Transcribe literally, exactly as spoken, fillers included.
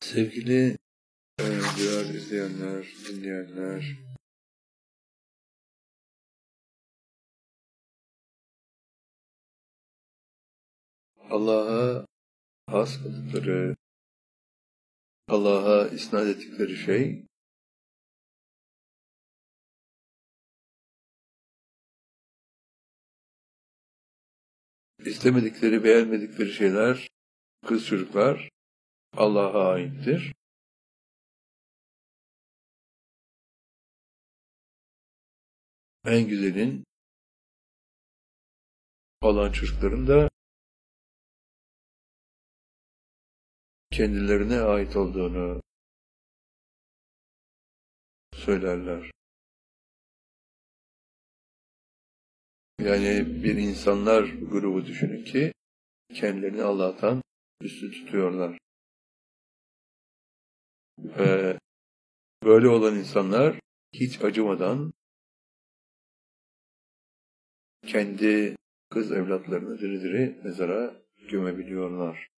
Sevgili e, diğer izleyenler, dinleyenler, Allah'a has kıldıkları, Allah'a isnat ettikleri şey, istemedikleri, beğenmedikleri şeyler, kız çocuklar Allah'a aittir. En güzelin olan çocukların da kendilerine ait olduğunu söylerler. Yani bir insanlar grubu düşünün ki kendilerini Allah'tan üstün tutuyorlar. Ve böyle olan insanlar hiç acımadan kendi kız evlatlarını diri diri mezara gömebiliyorlar.